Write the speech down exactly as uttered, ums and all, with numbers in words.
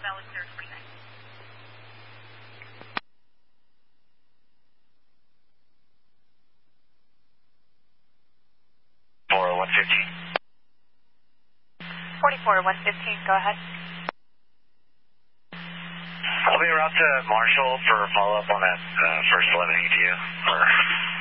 four oh one fifteen. forty-four one fifteen, go ahead. I'll be around to Marshall for a follow-up on that uh, first eleven E T U. Or